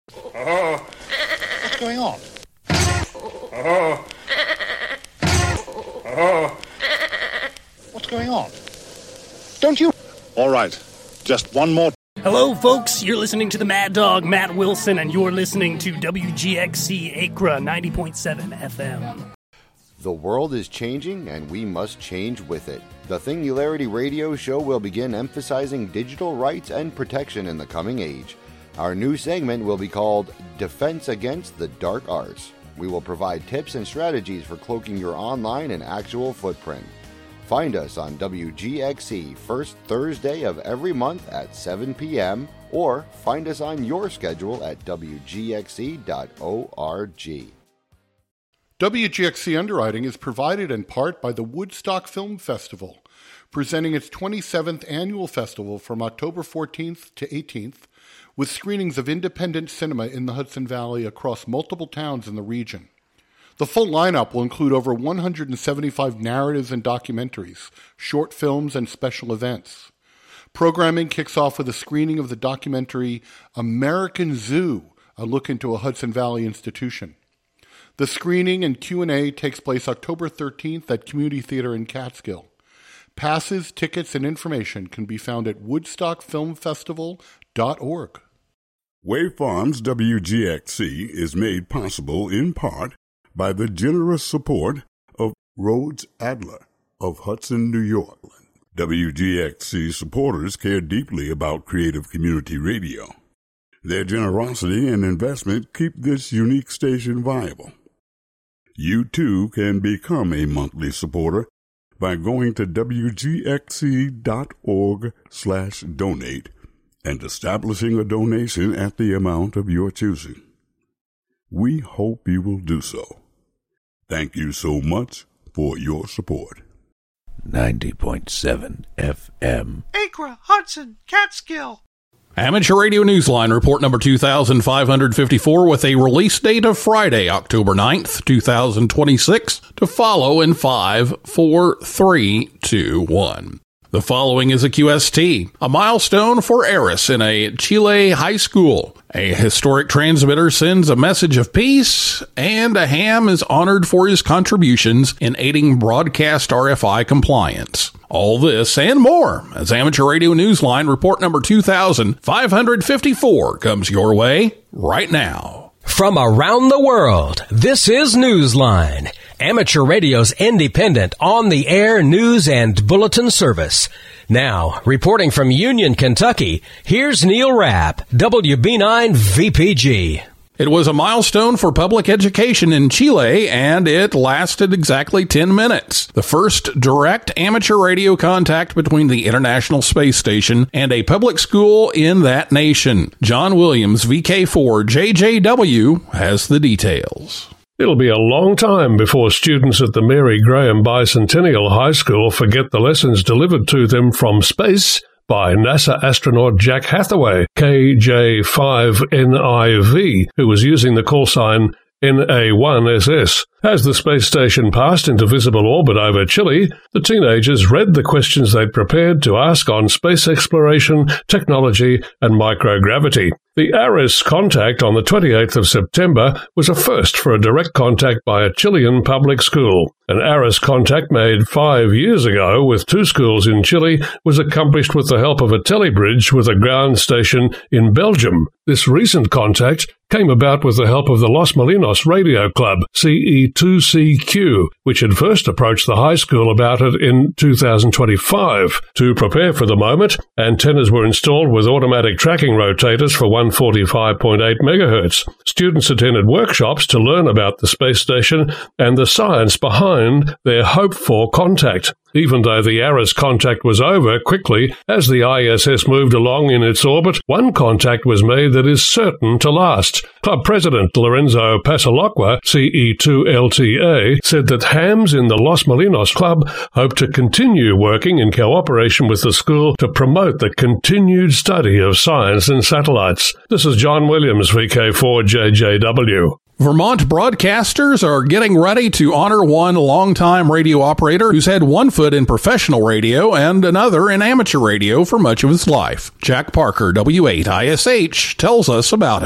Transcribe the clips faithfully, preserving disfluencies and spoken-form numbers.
Uh-huh. What's going on? Uh-huh. Uh-huh. What's going on? Don't you... All right, just one more... Hello, folks. You're listening to the Mad Dog, Matt Wilson, and you're listening to W G X C Acra ninety point seven F M. The world is changing, and we must change with it. The Singularity Radio Show will begin emphasizing digital rights and protection in the coming age. Our new segment will be called Defense Against the Dark Arts. We will provide tips and strategies for cloaking your online and actual footprint. Find us on W G X C first Thursday of every month at seven p.m. or find us on your schedule at W G X C dot org. W G X C underwriting is provided in part by the Woodstock Film Festival, presenting its twenty-seventh annual festival from October fourteenth to eighteenth, with screenings of independent cinema in the Hudson Valley across multiple towns in the region. The full lineup will include over one hundred seventy-five narratives and documentaries, short films, and special events. Programming kicks off with a screening of the documentary American Zoo, a look into a Hudson Valley institution. The screening and Q and A takes place October thirteenth at Community Theater in Catskill. Passes, tickets, and information can be found at woodstock film festival dot org. Wave Farms W G X C is made possible in part by the generous support of Rhodes Adler of Hudson, New York. W G X C supporters care deeply about creative community radio. Their generosity and investment keep this unique station viable. You too can become a monthly supporter by going to W G X C dot org slash donate and establishing a donation at the amount of your choosing. We hope you will do so. Thank you so much for your support. ninety point seven F M. Acra, Hudson, Catskill. Amateur Radio Newsline report number two thousand five hundred fifty-four with a release date of Friday, October ninth, two thousand twenty-six, to follow in five, four, three, two, one. The following is a Q S T, a milestone for Eris in a Chile high school. A historic transmitter sends a message of peace, and a ham is honored for his contributions in aiding broadcast R F I compliance. All this and more as Amateur Radio Newsline report number two thousand five hundred fifty-four comes your way right now. From around the world, this is Newsline, Amateur Radio's independent, on-the-air news and bulletin service. Now, reporting from Union, Kentucky, here's Neil Rapp, W B nine V P G. It was a milestone for public education in Chile, and it lasted exactly ten minutes. The first direct amateur radio contact between the International Space Station and a public school in that nation. John Williams, V K four J J W, has the details. It'll be a long time before students at the Mary Graham Bicentennial High School forget the lessons delivered to them from space by NASA astronaut Jack Hathaway, K J five N I V, who was using the call sign N A one S S. As the space station passed into visible orbit over Chile, the teenagers read the questions they'd prepared to ask on space exploration, technology, and microgravity. The ARIS contact on the twenty-eighth of September was a first for a direct contact by a Chilean public school. An ARIS contact made five years ago with two schools in Chile was accomplished with the help of a telebridge with a ground station in Belgium. This recent contact came about with the help of the Los Molinos Radio Club, C E two C Q, which had first approached the high school about it in two thousand twenty-five. To prepare for the moment, antennas were installed with automatic tracking rotators for one forty-five point eight megahertz. Students attended workshops to learn about the space station and the science behind their hoped-for contact. Even though the ARIS contact was over quickly, as the I S S moved along in its orbit, one contact was made that is certain to last. Club President Lorenzo Pasalacqua, C E two L T A, said that hams in the Los Molinos Club hope to continue working in cooperation with the school to promote the continued study of science and satellites. This is John Williams, V K four J J W. Vermont broadcasters are getting ready to honor one longtime radio operator who's had one foot in professional radio and another in amateur radio for much of his life. Jack Parker, W eight I S H, tells us about him.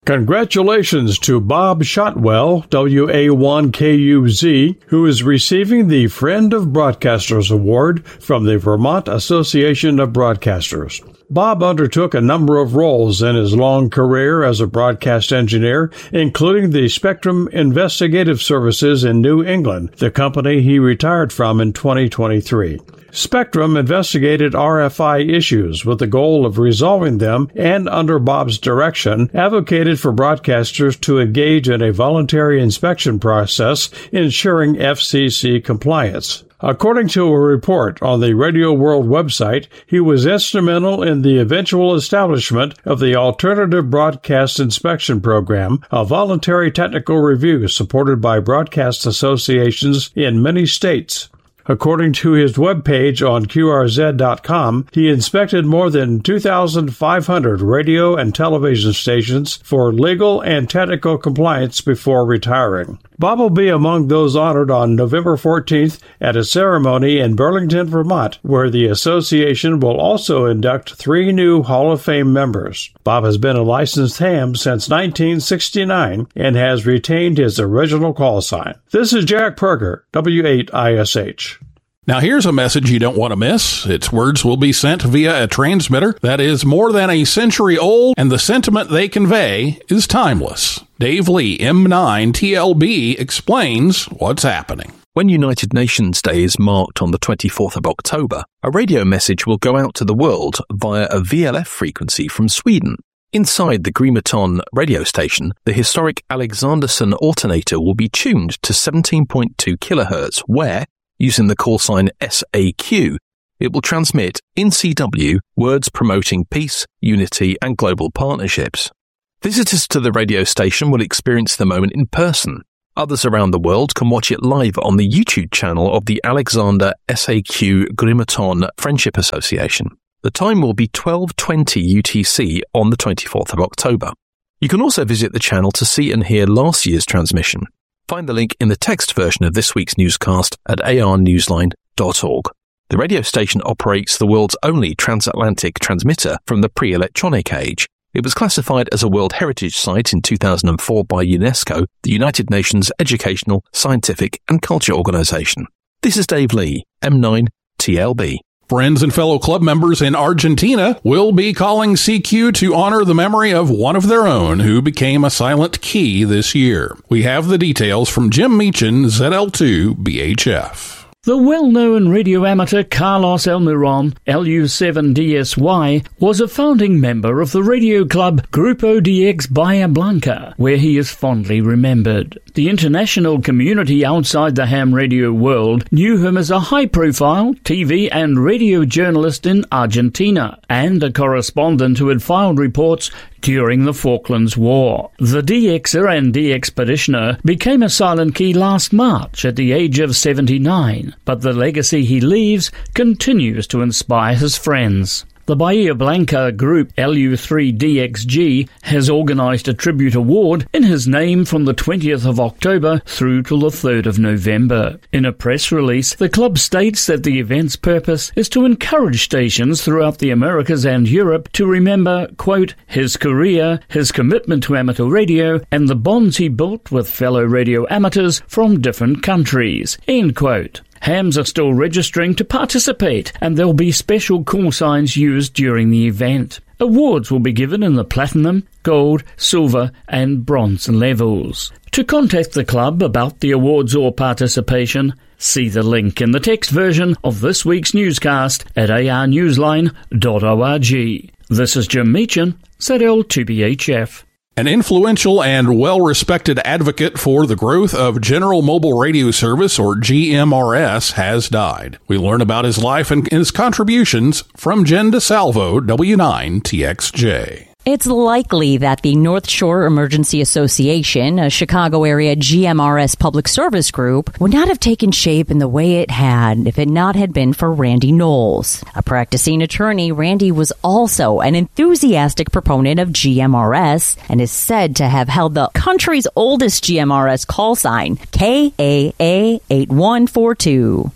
Congratulations to Bob Shotwell, W A one K U Z, who is receiving the Friend of Broadcasters Award from the Vermont Association of Broadcasters. Bob undertook a number of roles in his long career as a broadcast engineer, including the Spectrum Investigative Services in New England, the company he retired from in twenty twenty-three. Spectrum investigated R F I issues with the goal of resolving them and, under Bob's direction, advocated for broadcasters to engage in a voluntary inspection process, ensuring F C C compliance. According to a report on the Radio World website, he was instrumental in the eventual establishment of the Alternative Broadcast Inspection Program, a voluntary technical review supported by broadcast associations in many states. According to his webpage on Q R Z dot com, he inspected more than two thousand five hundred radio and television stations for legal and technical compliance before retiring. Bob will be among those honored on November fourteenth at a ceremony in Burlington, Vermont, where the association will also induct three new Hall of Fame members. Bob has been a licensed ham since nineteen sixty-nine and has retained his original call sign. This is Jack Perger, W eight I S H. Now here's a message you don't want to miss. Its words will be sent via a transmitter that is more than a century old, and the sentiment they convey is timeless. Dave Lee, M nine T L B, explains what's happening. When United Nations Day is marked on the twenty-fourth of October, a radio message will go out to the world via a V L F frequency from Sweden. Inside the Grimeton radio station, the historic Alexanderson alternator will be tuned to seventeen point two kilohertz, where, using the call sign S A Q, it will transmit in C W words promoting peace, unity, and global partnerships. Visitors to the radio station will experience the moment in person. Others around the world can watch it live on the YouTube channel of the Alexander S A Q Grimeton Friendship Association. The time will be twelve twenty U T C on the twenty-fourth of October. You can also visit the channel to see and hear last year's transmission. Find the link in the text version of this week's newscast at a r newsline dot org. The radio station operates the world's only transatlantic transmitter from the pre-electronic age. It was classified as a World Heritage Site in two thousand four by UNESCO, the United Nations Educational, Scientific and Culture Organization. This is Dave Lee, M nine T L B. Friends and fellow club members in Argentina will be calling C Q to honor the memory of one of their own who became a silent key this year. We have the details from Jim Meechin, Z L two B H F. The well-known radio amateur Carlos Almiron, L U seven D S Y, was a founding member of the radio club Grupo D X Bahia Blanca, where he is fondly remembered. The international community outside the ham radio world knew him as a high-profile T V and radio journalist in Argentina, and a correspondent who had filed reports during the Falklands War. The D Xer and D Expeditioner became a silent key last March at the age of seventy-nine, but the legacy he leaves continues to inspire his friends. The Bahia Blanca group L U three D X G has organised a tribute award in his name from the twentieth of October through till the third of November. In a press release, the club states that the event's purpose is to encourage stations throughout the Americas and Europe to remember, quote, his career, his commitment to amateur radio, and the bonds he built with fellow radio amateurs from different countries, end quote. Hams are still registering to participate, and there'll be special call signs used during the event. Awards will be given in the platinum, gold, silver, and bronze levels. To contact the club about the awards or participation, see the link in the text version of this week's newscast at a r newsline dot org. This is Jim Meechin, Z L two B H F. An influential and well-respected advocate for the growth of General Mobile Radio Service, or G M R S, has died. We learn about his life and his contributions from Jen DeSalvo, W nine T X J. It's likely that the North Shore Emergency Association, a Chicago area G M R S public service group, would not have taken shape in the way it had if it not had been for Randy Knowles. A practicing attorney, Randy was also an enthusiastic proponent of G M R S and is said to have held the country's oldest G M R S call sign, K A A eight one four two.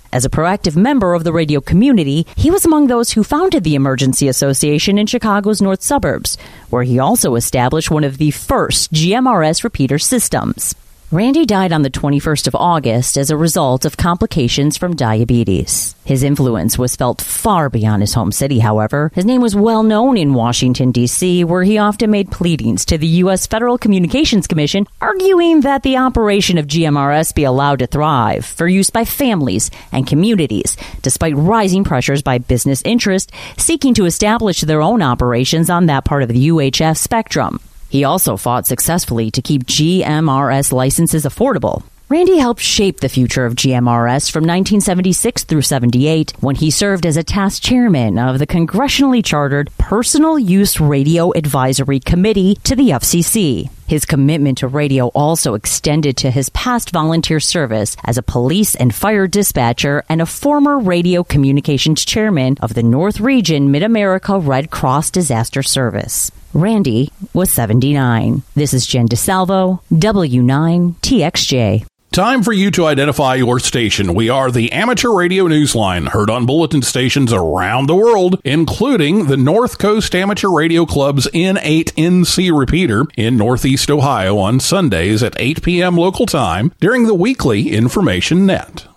As a proactive member of the radio community, he was among those who founded the Emergency Association in Chicago's north suburbs, where he also established one of the first G M R S repeater systems. Randy died on the twenty-first of August as a result of complications from diabetes. His influence was felt far beyond his home city, however. His name was well known in Washington, D C, where he often made pleadings to the U S Federal Communications Commission, arguing that the operation of G M R S be allowed to thrive for use by families and communities, despite rising pressures by business interests seeking to establish their own operations on that part of the U H F spectrum. He also fought successfully to keep G M R S licenses affordable. Randy helped shape the future of G M R S from nineteen seventy-six through seventy-eight, when he served as a task chairman of the congressionally chartered Personal Use Radio Advisory Committee to the F C C. His commitment to radio also extended to his past volunteer service as a police and fire dispatcher and a former radio communications chairman of the North Region Mid-America Red Cross Disaster Service. Randy was seventy-nine. This is Jen DeSalvo, W nine T X J. Time for you to identify your station. We are the Amateur Radio Newsline, heard on bulletin stations around the world, including the North Coast Amateur Radio Club's N eight N C repeater in Northeast Ohio on Sundays at eight p.m. local time during the weekly Information Net.